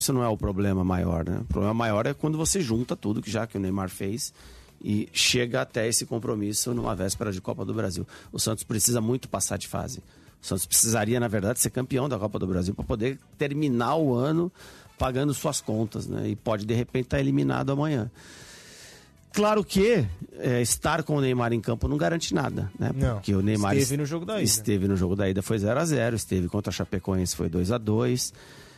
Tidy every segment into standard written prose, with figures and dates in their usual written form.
isso não é o problema maior, né? O problema maior é quando você junta tudo que o Neymar fez e chega até esse compromisso numa véspera de Copa do Brasil. O Santos precisa muito passar de fase. O Santos precisaria, na verdade, ser campeão da Copa do Brasil para poder terminar o ano pagando suas contas, né? E pode, de repente, estar eliminado amanhã. Claro que estar com o Neymar em campo não garante nada, né? Não, porque o Neymar esteve no jogo da ida. Esteve no jogo da ida, foi 0-0, esteve contra a Chapecoense, foi 2-2,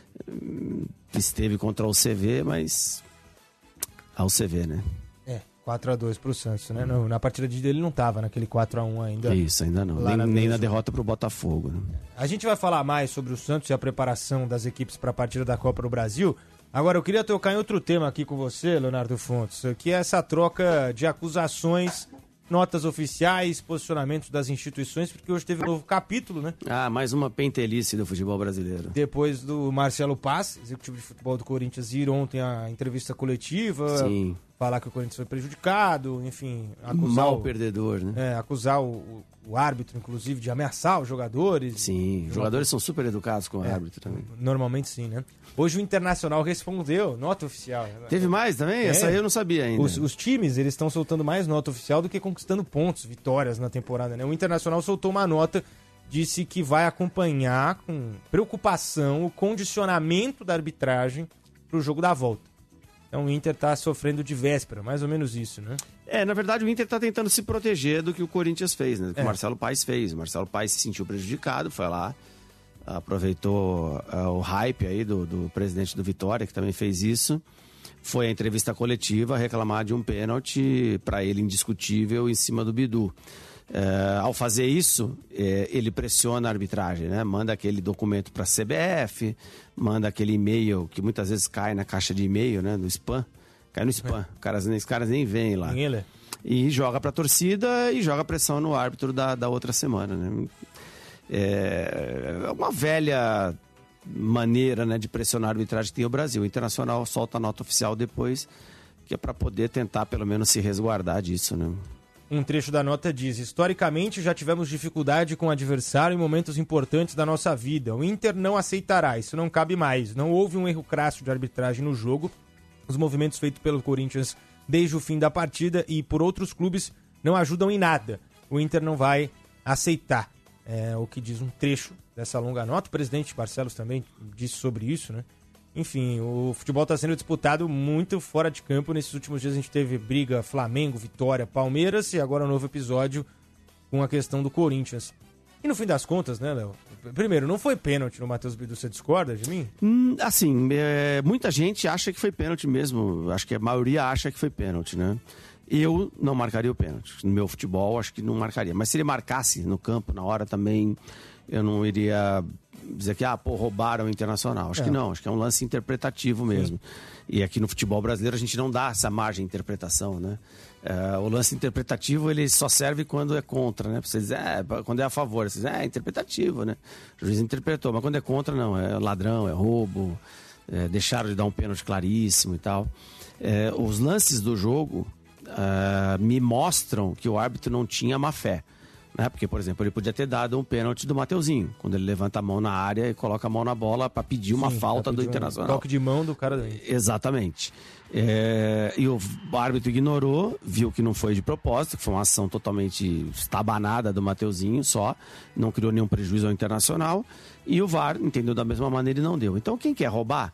esteve contra o CV, mas ao CV, né? 4-2 pro Santos, né? Na partida de ele não tava naquele 4-1 ainda. Isso, ainda não. Nem na derrota pro Botafogo, né? A gente vai falar mais sobre o Santos e a preparação das equipes para a partida da Copa do Brasil. Agora, eu queria tocar em outro tema aqui com você, Leonardo Fontes, que é essa troca de acusações, notas oficiais, posicionamentos das instituições, porque hoje teve um novo capítulo, né? Mais uma pentelice do futebol brasileiro. Depois do Marcelo Paz, executivo de futebol do Corinthians, ir ontem à entrevista coletiva. Sim. Falar que o Corinthians foi prejudicado, enfim... Mal perdedor, né? Acusar o árbitro, inclusive, de ameaçar os jogadores. Sim, os jogadores são super educados com o árbitro também. Normalmente sim, né? Hoje o Internacional respondeu, nota oficial. Teve mais também? Essa aí eu não sabia ainda. Os times, eles estão soltando mais nota oficial do que conquistando pontos, vitórias na temporada, né? O Internacional soltou uma nota, disse que vai acompanhar com preocupação o condicionamento da arbitragem para o jogo da volta. Então o Inter está sofrendo de véspera, mais ou menos isso, né? Na verdade o Inter está tentando se proteger do que o Corinthians fez, né? Do que o Marcelo Paes fez. O Marcelo Paes se sentiu prejudicado, foi lá, aproveitou o hype aí do presidente do Vitória, que também fez isso. Foi à entrevista coletiva reclamar de um pênalti para ele indiscutível em cima do Bidu. Ao fazer isso, ele pressiona a arbitragem, né? Manda aquele documento para a CBF, manda aquele e-mail que muitas vezes cai na caixa de e-mail, né? No spam, cai no spam. Os caras nem veem lá. E joga para a torcida e joga pressão no árbitro da outra semana, né? É uma velha maneira, né, de pressionar a arbitragem que tem o Brasil. O Internacional solta a nota oficial depois, que é para poder tentar pelo menos se resguardar disso, né? Um trecho da nota diz: historicamente já tivemos dificuldade com o adversário em momentos importantes da nossa vida. O Inter não aceitará, isso não cabe mais. Não houve um erro crasso de arbitragem no jogo. Os movimentos feitos pelo Corinthians desde o fim da partida e por outros clubes não ajudam em nada. O Inter não vai aceitar. É o que diz um trecho dessa longa nota. O presidente Barcelos também disse sobre isso, né? Enfim, o futebol está sendo disputado muito fora de campo. Nesses últimos dias a gente teve briga Flamengo, Vitória, Palmeiras e agora um novo episódio com a questão do Corinthians. E no fim das contas, né, Léo? Primeiro, não foi pênalti no Matheus Bidu, você discorda de mim? Muita gente acha que foi pênalti mesmo. Acho que a maioria acha que foi pênalti, né? Eu não marcaria o pênalti. No meu futebol, acho que não marcaria. Mas se ele marcasse no campo, na hora também, eu não iria dizer que, roubaram o Internacional. Acho que não, acho que é um lance interpretativo mesmo. Sim. E aqui no futebol brasileiro a gente não dá essa margem de interpretação, né? O lance interpretativo, ele só serve quando é contra, né? Você diz, quando é a favor, você diz, é interpretativo, né? O juiz interpretou, mas quando é contra, não. É ladrão, é roubo, deixaram de dar um pênalti claríssimo e tal. Os lances do jogo me mostram que o árbitro não tinha má fé. Né? Porque, por exemplo, ele podia ter dado um pênalti do Mateuzinho, quando ele levanta a mão na área e coloca a mão na bola para pedir uma falta do Internacional. Um toque de mão do cara daí. Exatamente. E o árbitro ignorou, viu que não foi de propósito, que foi uma ação totalmente estabanada do Mateuzinho só, não criou nenhum prejuízo ao Internacional, e o VAR entendeu da mesma maneira e não deu. Então, quem quer roubar,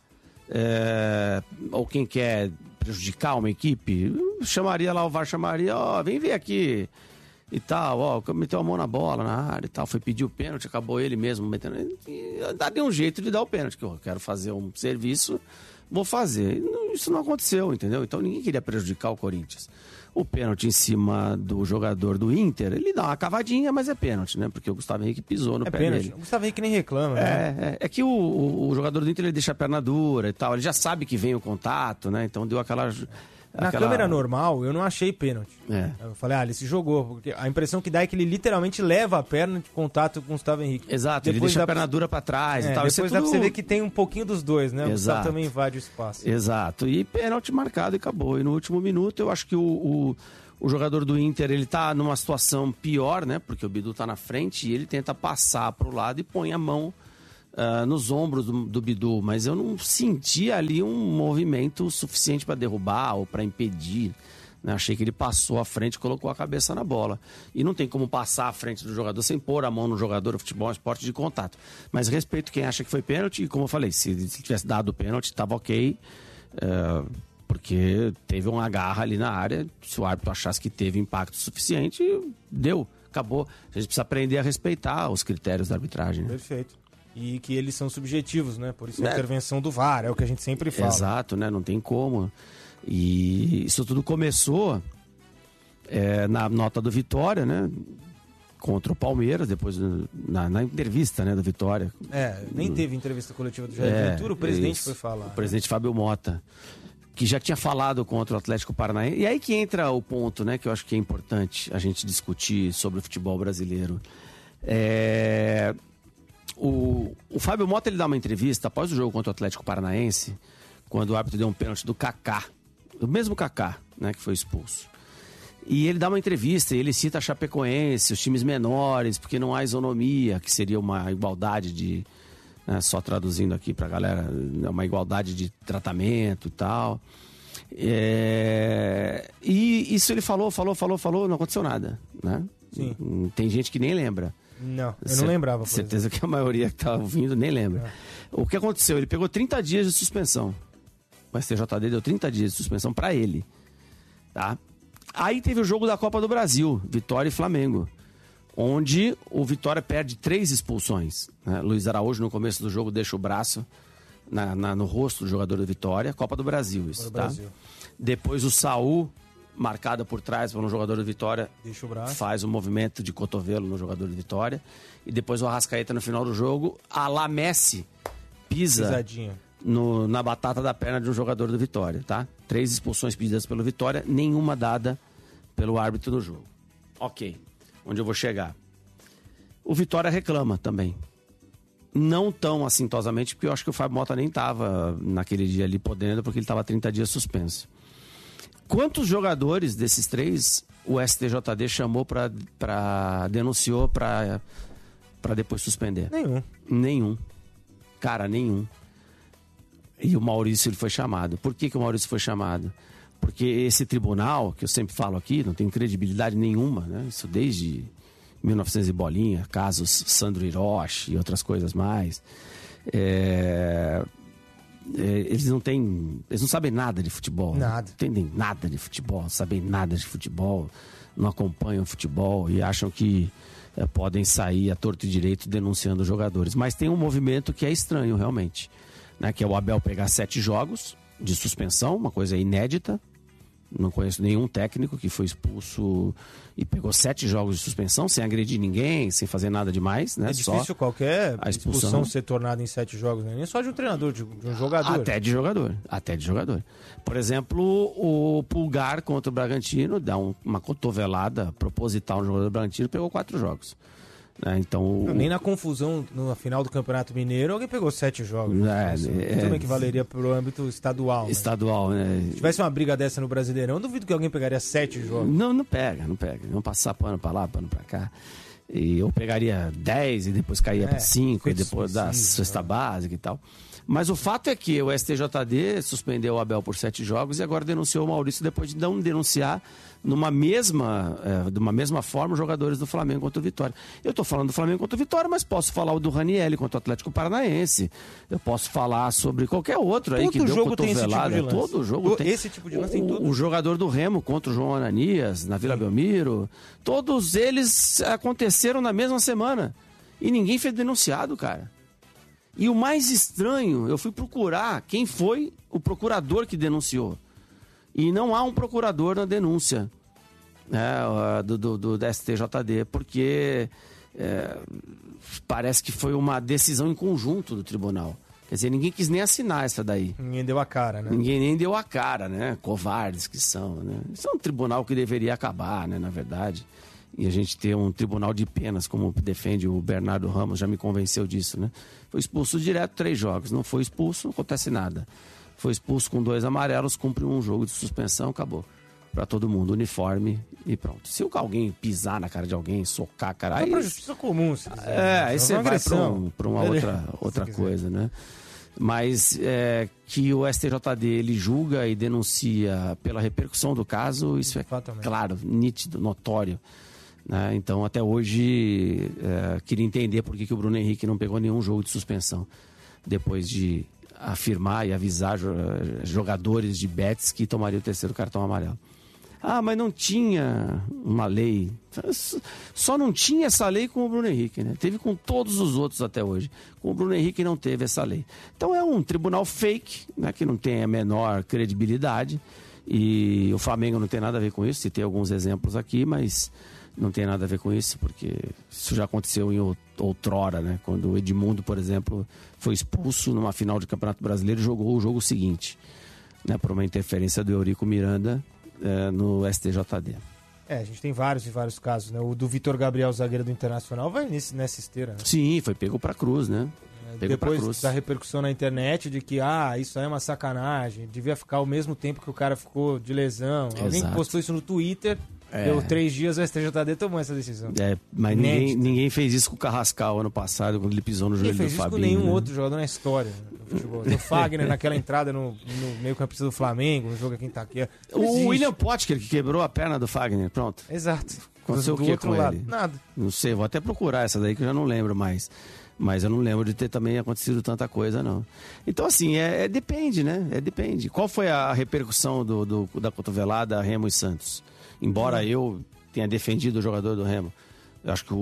ou quem quer prejudicar uma equipe, chamaria lá, o VAR chamaria, vem ver aqui e tal, meteu a mão na bola, na área e tal, foi pedir o pênalti, acabou ele mesmo metendo, e daria um jeito de dar o pênalti, que eu quero fazer um serviço, vou fazer. Isso não aconteceu, entendeu? Então ninguém queria prejudicar o Corinthians. O pênalti em cima do jogador do Inter, ele dá uma cavadinha, mas é pênalti, né? Porque o Gustavo Henrique pisou no pé pênalti. dele. O Gustavo Henrique nem reclama, né? É que o jogador do Inter, ele deixa a perna dura e tal, ele já sabe que vem o contato, né? Então deu aquela... Na câmera normal, eu não achei pênalti. Eu falei, ele se jogou. Porque a impressão que dá é que ele literalmente leva a perna de contato com o Gustavo Henrique. Exato, ele deixa a perna dura pra trás e tal. Depois dá pra você ver que tem um pouquinho dos dois, né? O Gustavo também invade o espaço. Exato, e pênalti marcado e acabou. E no último minuto, eu acho que o jogador do Inter, ele tá numa situação pior, né? Porque o Bidu tá na frente e ele tenta passar pro lado e põe a mão nos ombros do Bidu, mas eu não senti ali um movimento suficiente para derrubar ou para impedir. Né? Achei que ele passou à frente e colocou a cabeça na bola. E não tem como passar à frente do jogador sem pôr a mão no jogador. O futebol é um esporte de contato. Mas respeito quem acha que foi pênalti. E como eu falei, se tivesse dado o pênalti, estava ok. Porque teve uma agarra ali na área. Se o árbitro achasse que teve impacto suficiente, deu. Acabou. A gente precisa aprender a respeitar os critérios da arbitragem. Né? Perfeito. E que eles são subjetivos, né? Por isso a intervenção do VAR, é o que a gente sempre fala. Exato, né? Não tem como. E isso tudo começou na nota do Vitória, né? Contra o Palmeiras, depois na entrevista, né, do Vitória. Nem teve entrevista coletiva do Jair Ventura, o presidente foi falar. O presidente Fábio Mota, que já tinha falado contra o Atlético Paranaense. E aí que entra o ponto, né, que eu acho que é importante a gente discutir sobre o futebol brasileiro. O Fábio Mota, ele dá uma entrevista após o jogo contra o Atlético Paranaense, quando o árbitro deu um pênalti do Kaká, do mesmo Kaká, né, que foi expulso. E ele dá uma entrevista e ele cita a Chapecoense, os times menores, porque não há isonomia, que seria uma igualdade de... Né, só traduzindo aqui pra galera, uma igualdade de tratamento e tal. E isso ele falou, não aconteceu nada, né? Sim. Tem gente que nem lembra. Não, eu não lembrava. Certeza que a maioria que tá ouvindo nem lembra. O que aconteceu? Ele pegou 30 dias de suspensão. O STJD deu 30 dias de suspensão para ele. Tá? Aí teve o jogo da Copa do Brasil, Vitória e Flamengo, onde o Vitória perde 3 expulsões. Né? Luiz Araújo, no começo do jogo, deixa o braço no rosto do jogador do Vitória. Copa do Brasil, isso, tá? Brasil. Depois o Saul, marcada por trás por um jogador do Vitória, deixa o braço, faz um movimento de cotovelo no jogador do Vitória. E depois o Arrascaeta, no final do jogo, a la Messi, pisa na batata da perna de um jogador do Vitória, tá? 3 expulsões pedidas pelo Vitória, nenhuma dada pelo árbitro do jogo. Ok, onde eu vou chegar? O Vitória reclama também. Não tão assintosamente, porque eu acho que o Fábio Mota nem estava naquele dia ali podendo, porque ele estava 30 dias suspenso. Quantos jogadores desses 3 o STJD chamou denunciou para depois suspender? Nenhum. Cara, nenhum. E o Maurício ele foi chamado. Por que o Maurício foi chamado? Porque esse tribunal, que eu sempre falo aqui, não tem credibilidade nenhuma, né? Isso desde 1900 e bolinha, casos Sandro Hiroshi e outras coisas mais. Eles não sabem nada de futebol. Nada. Não entendem nada de futebol, sabem nada de futebol, não acompanham futebol e acham que podem sair a torto e direito denunciando os jogadores. Mas tem um movimento que é estranho, realmente, né? Que é o Abel pegar 7 jogos de suspensão, uma coisa inédita. Não conheço nenhum técnico que foi expulso e pegou 7 jogos de suspensão sem agredir ninguém, sem fazer nada demais, né? É difícil só qualquer expulsão ser tornada em 7 jogos, né? Nem só de um treinador, de um jogador. Até de jogador. Por exemplo, o Pulgar contra o Bragantino dá uma cotovelada proposital no jogador do Bragantino, pegou 4 jogos. Então, nem na confusão na final do Campeonato Mineiro alguém pegou 7 jogos. Também que valeria pro âmbito estadual. Né? Estadual, né? Se tivesse uma briga dessa no Brasileirão, eu duvido que alguém pegaria 7 jogos. Não pega. Não passar pano pra lá, pano pra cá. E eu pegaria 10 e depois caía pra 5 e depois da sexta básica e tal. Mas o fato é que o STJD suspendeu o Abel por 7 jogos e agora denunciou o Maurício depois de não denunciar de uma mesma forma os jogadores do Flamengo contra o Vitória. Eu estou falando do Flamengo contra o Vitória, mas posso falar o do Ranieri contra o Atlético Paranaense. Eu posso falar sobre qualquer outro aí que deu cotovelada. Todo jogo tem esse tipo de lance. O jogador do Remo contra o João Ananias na Vila Belmiro. Todos eles aconteceram na mesma semana. E ninguém foi denunciado, cara. E o mais estranho, eu fui procurar quem foi o procurador que denunciou. E não há um procurador na denúncia, né, do STJD, porque parece que foi uma decisão em conjunto do tribunal. Quer dizer, ninguém quis nem assinar essa daí. Ninguém deu a cara, né? Ninguém nem deu a cara, né? Covardes que são, né? Isso é um tribunal que deveria acabar, né, na verdade. E a gente ter um tribunal de penas, como defende o Bernardo Ramos, já me convenceu disso, né? Foi expulso direto 3 jogos. Não foi expulso, não acontece nada. Foi expulso com 2 amarelos, cumpriu um jogo de suspensão, acabou. pra todo mundo, uniforme e pronto. Se alguém pisar na cara de alguém, socar a cara... Aí pra justiça comum, se quiser. Aí você vai pra uma outra coisa, né? Mas que o STJD ele julga e denuncia pela repercussão do caso, isso é claro, nítido, notório. Né? Então, até hoje, queria entender por que o Bruno Henrique não pegou nenhum jogo de suspensão, depois de afirmar e avisar jogadores de Betis que tomariam o 3º cartão amarelo. Mas não tinha uma lei. Só não tinha essa lei com o Bruno Henrique, né? Teve com todos os outros até hoje. Com o Bruno Henrique não teve essa lei. Então é um tribunal fake, né, que não tem a menor credibilidade. E o Flamengo não tem nada a ver com isso. Citei alguns exemplos aqui, mas não tem nada a ver com isso, porque isso já aconteceu em outrora, né? Quando o Edmundo, por exemplo, foi expulso numa final de Campeonato Brasileiro e jogou o jogo seguinte, né, por uma interferência do Eurico Miranda no STJD. A gente tem vários e vários casos, né? O do Vitor Gabriel, zagueiro do Internacional, vai nessa esteira, né? Sim, foi pego pra cruz, né? Depois da repercussão na internet de que, isso aí é uma sacanagem, devia ficar o mesmo tempo que o cara ficou de lesão. Exato. Alguém postou isso no Twitter, deu 3 dias, o STJD tomou essa decisão. Mas ninguém fez isso com o Carrascal ano passado, quando ele pisou no joelho do Fabinho. Ninguém fez isso com nenhum outro jogador na história do futebol. O Fagner naquela entrada no meio-campista do Flamengo, no jogo aqui em Itaquera. O William Potker, que quebrou a perna do Fagner, pronto. Exato. Aconteceu o que com lado? ele? Nada. Não sei, vou até procurar essa daí que eu já não lembro mais. Mas eu não lembro de ter também acontecido tanta coisa, não. Então, assim, depende, né? Depende. Qual foi a repercussão da cotovelada Remo e Santos? Embora eu tenha defendido o jogador do Remo, eu acho que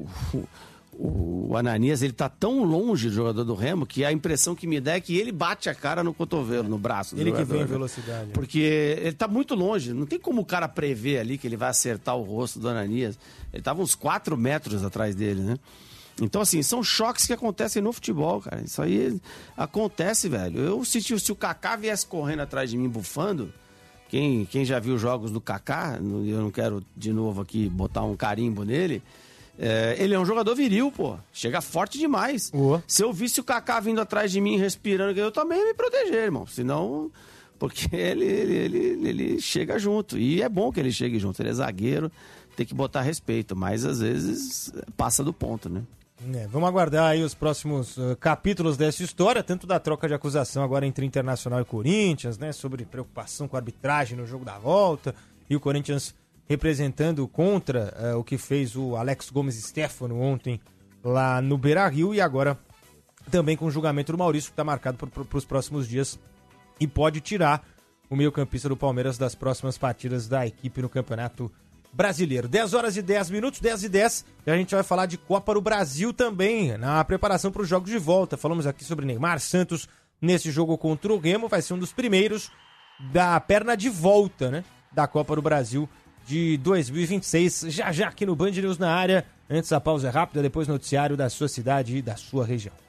o Ananias, ele tá tão longe do jogador do Remo que a impressão que me dá é que ele bate a cara no cotovelo, no braço do ele jogador. Que vem em velocidade. Porque ele tá muito longe, não tem como o cara prever ali que ele vai acertar o rosto do Ananias. Ele tava uns 4 metros atrás dele, né? Então, assim, são choques que acontecem no futebol, cara. Isso aí acontece, velho. Se o Kaká viesse correndo atrás de mim bufando, quem já viu jogos do Kaká, eu não quero de novo aqui botar um carimbo nele, ele é um jogador viril, pô. Chega forte demais. Se eu visse o Kaká vindo atrás de mim respirando, eu também ia me proteger, irmão. Senão, porque ele chega junto. E é bom que ele chegue junto. Ele é zagueiro, tem que botar respeito. Mas, às vezes, passa do ponto, né? Vamos aguardar aí os próximos capítulos dessa história, tanto da troca de acusação agora entre Internacional e Corinthians, né, sobre preocupação com a arbitragem no jogo da volta, e o Corinthians representando contra o que fez o Alex Gomes Stefano ontem lá no Beira-Rio, e agora também com o julgamento do Maurício, que está marcado para os próximos dias e pode tirar o meio-campista do Palmeiras das próximas partidas da equipe no Campeonato Brasileiro. 10h10, 10h10, e a gente vai falar de Copa do Brasil também, na preparação para os jogos de volta. Falamos aqui sobre Neymar Santos nesse jogo contra o Remo, vai ser um dos primeiros da perna de volta, né, da Copa do Brasil de 2026, já aqui no Band News na área. Antes a pausa rápida, depois noticiário da sua cidade e da sua região.